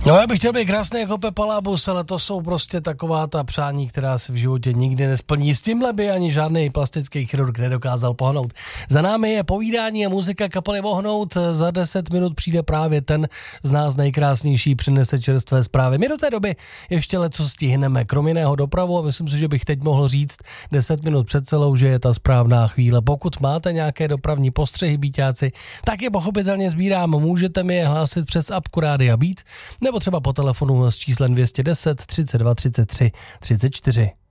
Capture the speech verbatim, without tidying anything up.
No já bych chtěl být krásný jako Pepa Labus, ale to jsou prostě taková ta přání, která se v životě nikdy nesplní. S tímhle by ani žádný plastický chirurg nedokázal pohnout. Za námi je povídání a muzika kapely Vohnout. Za deset minut přijde právě ten z nás nejkrásnější, přinese čerstvé zprávy. My do té doby ještě leco stihneme, krom jiného dopravu, a myslím si, že bych teď mohl říct deset minut před celou, že je ta správná chvíle. Pokud máte nějaké dopravní postřehy, býťáci, tak je pochopitelně sbírám. Můžete mi je hlásit přes apku Rádia Beat, nebo třeba po telefonu s číslem dvě stě deset třicet dva třicet tři třicet čtyři.